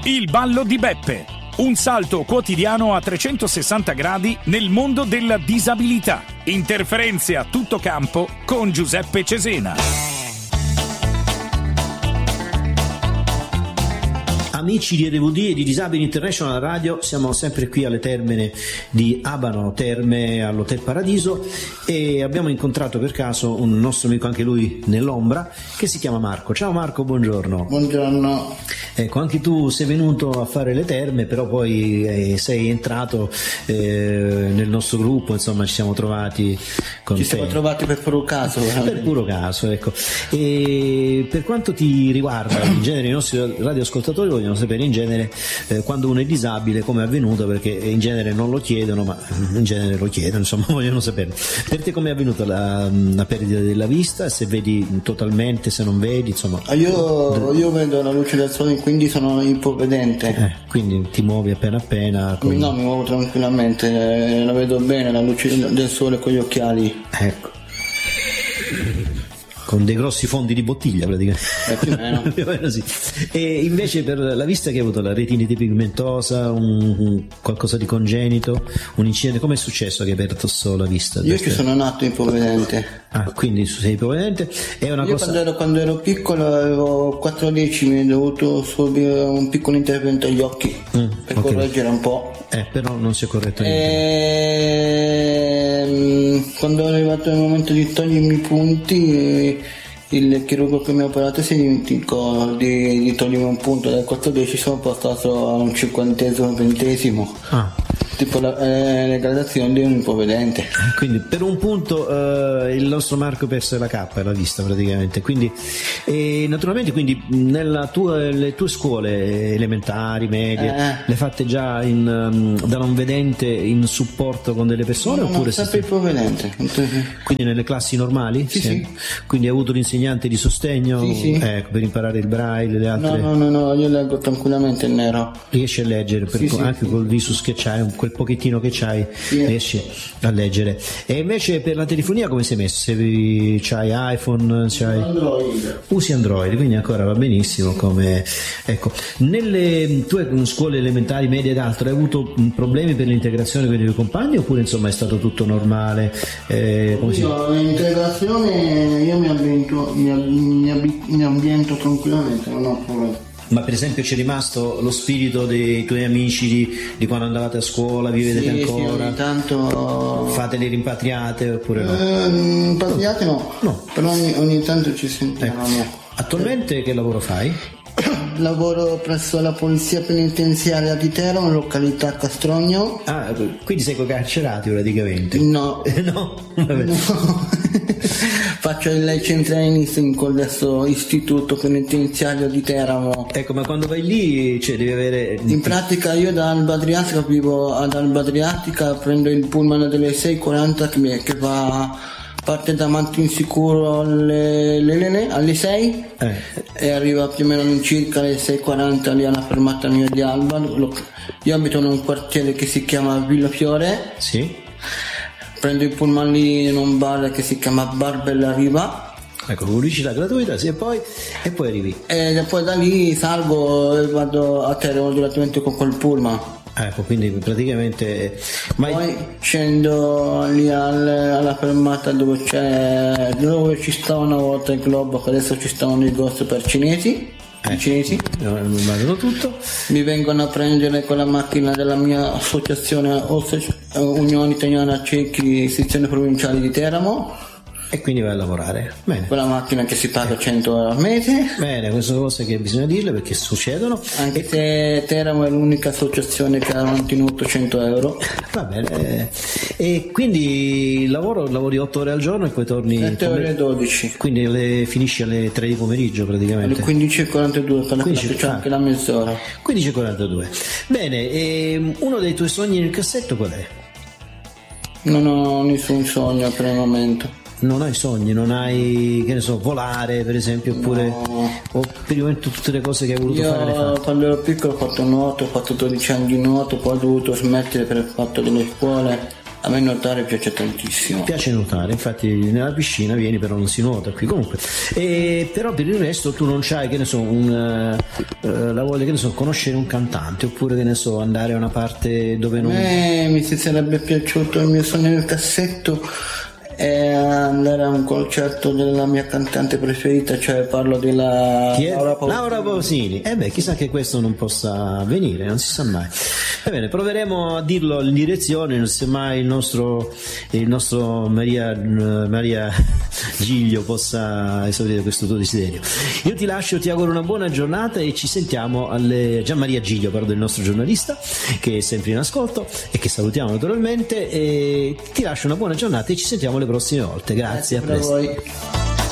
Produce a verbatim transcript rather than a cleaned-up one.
Il ballo di Beppe. Un salto quotidiano a trecentosessanta gradi nel mondo della disabilità. Interferenze a tutto campo con Giuseppe Cesena. Amici di E D V D e di Disabili International Radio, siamo sempre qui alle terme di Abano Terme all'Hotel Paradiso e abbiamo incontrato per caso un nostro amico, anche lui nell'ombra, che si chiama Marco. Ciao Marco, buongiorno. Buongiorno. Ecco, anche tu sei venuto a fare le terme, però poi eh, sei entrato eh, nel nostro gruppo, insomma ci siamo trovati con Ci te. siamo trovati per puro caso. Per puro caso, ecco. E per quanto ti riguarda, in genere i nostri radioascoltatori vogliono sapere in genere eh, quando uno è disabile come è avvenuto, perché in genere non lo chiedono, ma in genere lo chiedono, insomma vogliono sapere. Per te come è avvenuta la, la perdita della vista, se vedi totalmente, se non vedi, insomma. Io, io vedo la luce del sole, quindi sono ipovedente. Eh, quindi ti muovi appena appena con... No, mi muovo tranquillamente, eh, la vedo bene la luce del sole con gli occhiali. Ecco, con dei grossi fondi di bottiglia praticamente. Eh, più o meno. Più o meno sì. E invece per la vista che hai avuto, la retinite pigmentosa, un, un, qualcosa di congenito, un incidente, come è successo che hai perso la vista? Io ci sono nato ipovedente. Ah, quindi sei ipovedente? È una Io cosa... quando, ero, quando ero piccolo avevo quattordici, mi è dovuto subire un piccolo intervento agli occhi mm, per okay. correggere un po'. Eh, però non si è corretto niente. E... quando è arrivato il momento di togliermi i punti, il chirurgo che mi ha operato si dimenticò di, di togliermi un punto. Dal quattordici sono passato a un cinquantesimo, ventesimo. Ah. Tipo la, eh, le gradazioni di un ipovedente. Quindi per un punto eh, il nostro Marco perse la cappa, la vista praticamente. Quindi e naturalmente quindi nella tua, le tue scuole elementari, medie, eh. le fatte già in, um, da non vedente in supporto con delle persone, no, oppure no, sempre ipovedente. Quindi nelle classi normali? Sì, sì. Quindi hai avuto l'insegnante di sostegno? Sì, sì. Ecco, per imparare il braille, le altre? No, no, no, no, io leggo tranquillamente il nero. Riesci a leggere per, sì, anche sì. col visus che c'hai, quel pochettino che c'hai, sì. riesci a leggere. E invece per la telefonia come sei messo? Se c'hai iPhone, c'hai... Android. Usi Android, quindi ancora va benissimo. Come... Ecco, nelle tue scuole elementari, medie ed altro, hai avuto problemi per l'integrazione con i tuoi compagni, oppure insomma è stato tutto normale? Eh, come si... No, l'integrazione io mi ambiento, mi, mi, mi ambiento tranquillamente, non ho problemi. Ma per esempio c'è rimasto lo spirito dei tuoi amici di, di quando andavate a scuola, vivete sì, ancora? Sì, ogni tanto... Fate le rimpatriate oppure no? Eh, rimpatriate no, no. Però ogni, ogni tanto ci sentiamo. Ecco. Attualmente che lavoro fai? Lavoro presso la polizia penitenziaria di Teramo, località Castrogno. Ah, quindi sei coi carcerati praticamente? No. no? Vabbè. No. Faccio il license training in questo istituto penitenziario di Teramo. Ecco, ma quando vai lì, cioè devi avere... In pratica io da Alba Adriatica vivo ad Alba Adriatica, prendo il pullman delle sei e quaranta che, mi, che va... parte da Mantinsicuro alle, alle, alle sei eh. e arriva più o meno all'incirca alle sei e quaranta lì alla fermata mia di Alba. Io abito in un quartiere che si chiama Villa Fiore. Sì. Prendo il pullman lì in un bar che si chiama Bar Bella Riva. Ecco, pubblicità gratuita, sì, e poi, e poi arrivi. E poi da lì salgo e vado a Teramo direttamente con quel pullman. Ecco, quindi praticamente... Ma poi scendo lì al, alla fermata dove c'è, dove ci stava una volta il Globo, che adesso ci sta un negozio per cinesi. Eh, I cinesi immagino tutto. Mi vengono a prendere con la macchina della mia associazione Unione Italiana Ciechi, sezione provinciale di Teramo. E quindi vai a lavorare. Bene. Quella macchina che si paga cento euro al mese. Bene, queste cose che bisogna dirle perché succedono. Anche se Teramo è l'unica associazione che ha mantenuto cento euro. Va bene. E quindi lavoro, lavori otto ore al giorno e poi torni... sette ore e dodici. Quindi le, finisci alle tre di pomeriggio praticamente. Alle quindici e quarantadue, per la classe c'è anche la mezz'ora. quindici e quarantadue. Bene, e uno dei tuoi sogni nel cassetto qual è? Non ho nessun sogno per il momento. Non hai sogni, non hai, che ne so, volare per esempio, oppure no. O per il momento tutte le cose che hai voluto Io, fare le fai? Quando ero piccolo ho fatto nuoto, ho fatto dodici anni di nuoto, poi ho dovuto smettere per il fatto delle scuole. A me nuotare piace tantissimo. Piace nuotare, infatti nella piscina vieni però non si nuota qui comunque. E, però per il resto tu non c'hai, che ne so, un, uh, la voglia, che ne so, conoscere un cantante, oppure che ne so, andare a una parte dove non... Eh, mi si sarebbe piaciuto, il mio sogno nel cassetto è andare a un concerto della mia cantante preferita, cioè parlo della Chi è? Laura Pausini. Laura Pausini. Eh beh, chissà che questo non possa avvenire, non si sa mai. Va bene, proveremo a dirlo in direzione, semmai il nostro, il nostro Maria, Maria Giglio possa esaudire questo tuo desiderio. Io ti lascio, ti auguro una buona giornata e ci sentiamo alle Gian Maria Giglio, parlo del nostro giornalista che è sempre in ascolto e che salutiamo naturalmente, e ti lascio una buona giornata e ci sentiamo le prossime volte. Grazie, Grazie a presto. voi.